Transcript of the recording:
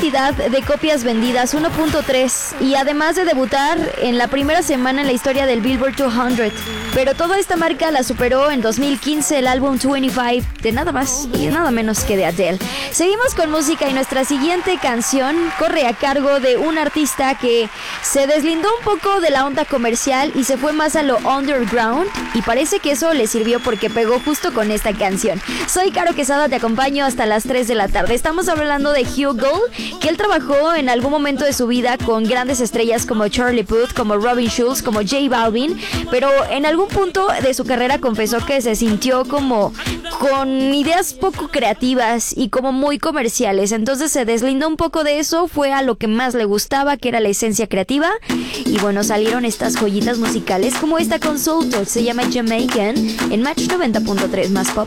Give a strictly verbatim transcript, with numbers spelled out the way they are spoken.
cantidad de copias vendidas, uno punto tres, y además de debutar en la primera semana en la historia del Billboard doscientos. Pero toda esta marca la superó en dos mil quince el álbum veinticinco de nada más y nada menos que de Adele. Seguimos con música y nuestra siguiente canción corre a cargo de un artista que se deslindó un poco de la onda comercial y se fue más a lo underground, y parece que eso le sirvió porque pegó justo con esta canción. Soy Caro Quesada, te acompaño hasta las tres de la tarde. Estamos hablando de Hugh Gould, que él trabajó en algún momento de su vida con grandes estrellas como Charlie Puth, como Robin Schulz, como J Balvin, pero en algún punto de su carrera confesó que se sintió como con ideas poco creativas y como muy comerciales. Entonces se deslindó un poco de eso, fue a lo que más le gustaba, que era la esencia creativa, y bueno, salieron estas joyitas musicales como esta con Soul Talk, se llama Jamaican, en Match noventa punto tres más pop.